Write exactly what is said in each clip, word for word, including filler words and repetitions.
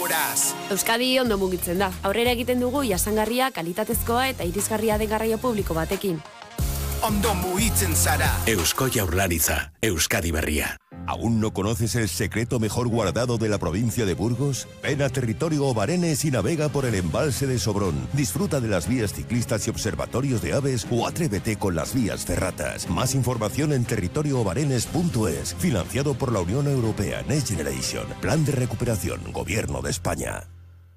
horas. Euskadi ondo mugitzen da. Aurrera egiten dugu jasangarria, kalitatezkoa eta irisgarria den garraio publiko batekin. Ondo mugitzen zara. Eusko Jaurlaritza, Euskadi berria. ¿Aún no conoces el secreto mejor guardado de la provincia de Burgos? Ven a Territorio Obarenes y navega por el embalse de Sobrón. Disfruta de las vías ciclistas y observatorios de aves o atrévete con las vías ferratas. Más información en territorio obarenes punto es. Financiado por la Unión Europea Next Generation. Plan de recuperación. Gobierno de España.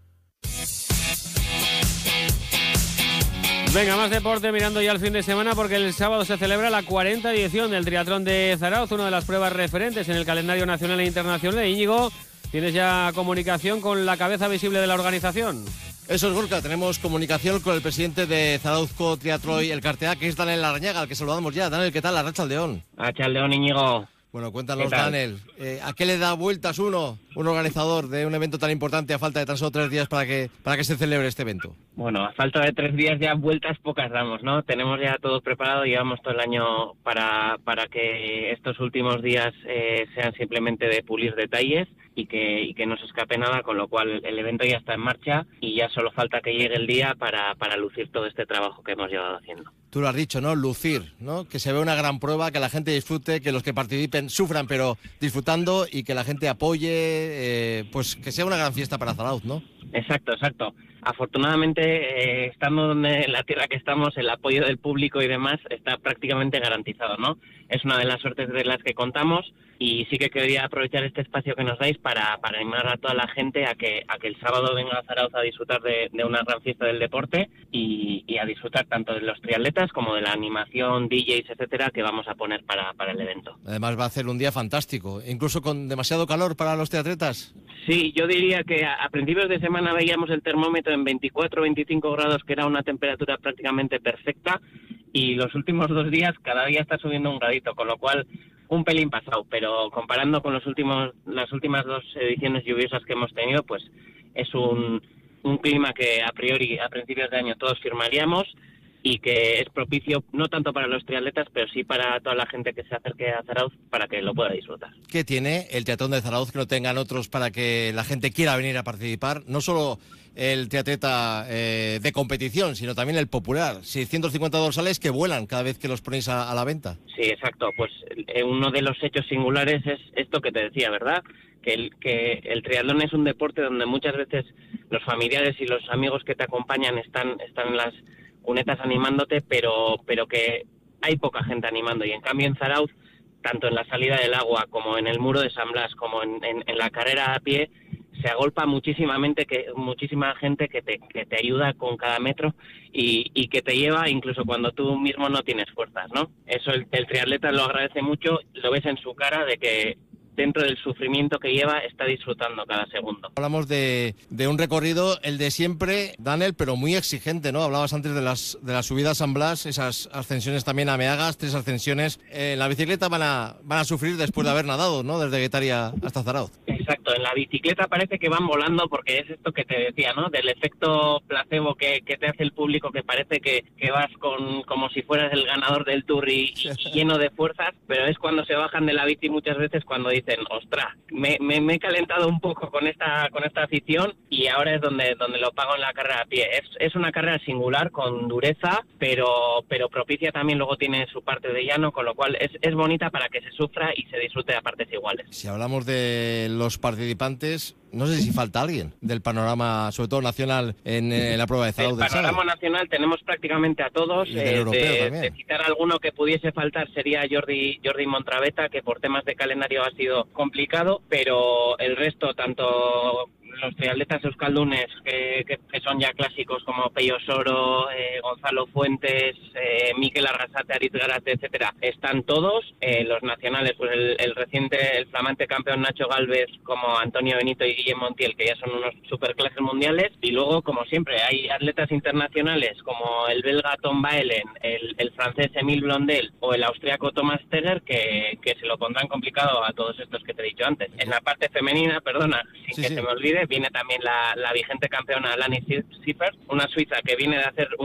Venga, más deporte mirando ya el fin de semana porque el sábado se celebra la cuarta edición del triatlón de Zarauz, una de las pruebas referentes en el calendario nacional e internacional. Íñigo, ¿tienes ya comunicación con la cabeza visible de la organización? Eso es, Gorka, tenemos comunicación con el presidente de Zarauzko Triatloi Elkartea, que es Daniel Larrañaga, al que saludamos ya. Daniel, ¿qué tal? Arratsaldeon. Arratsaldeon, Íñigo. Bueno, cuéntanos, Daniel, eh, ¿a qué le da vueltas uno, un organizador de un evento tan importante a falta de tan solo tres días para que para que se celebre este evento? Bueno, a falta de tres días ya vueltas pocas damos, ¿no? Tenemos ya todo preparado, llevamos todo el año para, para que estos últimos días eh, sean simplemente de pulir detalles y que, y que no se escape nada, con lo cual el evento ya está en marcha y ya solo falta que llegue el día para, para lucir todo este trabajo que hemos llevado haciendo. Tú lo has dicho, ¿no? Lucir, ¿no? Que se vea una gran prueba, que la gente disfrute, que los que participen sufran, pero disfrutando, y que la gente apoye, eh, pues que sea una gran fiesta para Zarauz, ¿no? Exacto, exacto. Afortunadamente, eh, estando en la tierra que estamos, el apoyo del público y demás está prácticamente garantizado, ¿no? Es una de las suertes de las que contamos y sí que quería aprovechar este espacio que nos dais para, para animar a toda la gente a que, a que el sábado venga a Zarauz a disfrutar de, de una gran fiesta del deporte y, y a disfrutar tanto de los triatletas como de la animación, D Js, etcétera, que vamos a poner para, para el evento. Además va a ser un día fantástico, incluso con demasiado calor para los triatletas. Sí, yo diría que a, a principios de semana veíamos el termómetro en veinticuatro, veinticinco grados, que era una temperatura prácticamente perfecta, y los últimos dos días cada día está subiendo un gradito, con lo cual un pelín pasado, pero comparando con los últimos las últimas dos ediciones lluviosas que hemos tenido, pues es un, un clima que a priori a principios de año todos firmaríamos y que es propicio no tanto para los triatletas, pero sí para toda la gente que se acerque a Zarauz para que lo pueda disfrutar. ¿Qué tiene el triatlón de Zarauz que no tengan otros para que la gente quiera venir a participar? No solo el triatleta eh, de competición, sino también el popular. seiscientos cincuenta dorsales que vuelan cada vez que los ponéis a, a la venta. Sí, exacto. Pues eh, uno de los hechos singulares es esto que te decía, ¿verdad? Que el, que el triatlón es un deporte donde muchas veces los familiares y los amigos que te acompañan están, están en las cunetas animándote, pero pero que hay poca gente animando, y en cambio en Zarauz, tanto en la salida del agua como en el muro de San Blas, como en, en, en la carrera a pie, se agolpa muchísimamente que muchísima gente que te que te ayuda con cada metro y, y que te lleva incluso cuando tú mismo no tienes fuerzas, ¿no? Eso el, el triatleta lo agradece mucho, lo ves en su cara de que dentro del sufrimiento que lleva, está disfrutando cada segundo. Hablamos de, de un recorrido, el de siempre, Daniel, pero muy exigente, ¿no? Hablabas antes de las de la subida a San Blas, esas ascensiones también a Meagas, tres ascensiones. Eh, en la bicicleta van a van a sufrir después de haber nadado, ¿no? Desde Guetaria hasta Zarauz. Exacto, en la bicicleta parece que van volando porque es esto que te decía, ¿no? Del efecto placebo que, que te hace el público, que parece que, que vas con como si fueras el ganador del Tour y, y lleno de fuerzas, pero es cuando se bajan de la bici muchas veces cuando dicen, ostras, me, me, me he calentado un poco con esta con esta afición y ahora es donde donde lo pago en la carrera a pie. Es, es una carrera singular, con dureza, pero pero propicia también, luego tiene su parte de llano, con lo cual es, es bonita para que se sufra y se disfrute a partes iguales. Si hablamos de los participantes, no sé si falta alguien del panorama, sobre todo nacional, en, en la prueba de Zarauz del sábado. El panorama nacional tenemos prácticamente a todos. Y eh, de, de citar alguno que pudiese faltar sería Jordi, Jordi Montraveta, que por temas de calendario ha sido complicado, pero el resto, tanto los triatletas euskaldunes que, que, que son ya clásicos como Peyo Soro, eh, Gonzalo Fuentes, eh, Mikel Arrasate, Aritz Garate, etcétera, están todos. Eh, los nacionales, pues el, el reciente, el flamante campeón Nacho Galvez, como Antonio Benito y Guillem Montiel, que ya son unos superclases mundiales, y luego, como siempre, hay atletas internacionales como el belga Tom Baelen, el, el francés Emile Blondel o el austriaco Thomas Steger, que, que se lo pondrán complicado a todos estos que te he dicho antes. En la parte femenina, perdona, sin sí, que sí. se me olvide, viene también la, la vigente campeona Lani Siffert, una suiza que viene de hacer un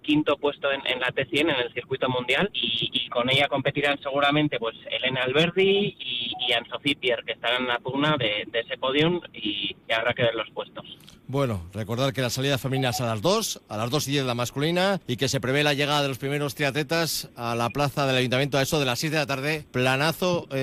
quinto puesto en, en la T cien, en el circuito mundial, y, y con ella competirán seguramente pues Elena Alberdi y, y Anne-Sophie Pierre, que estarán en la pugna de, de ese podium, y, y habrá que ver los puestos. Bueno, recordar que la salida femenina es a las dos, a las dos y diez la masculina, y que se prevé la llegada de los primeros triatletas a la plaza del Ayuntamiento a eso de las seis de la tarde, planazo. Eh,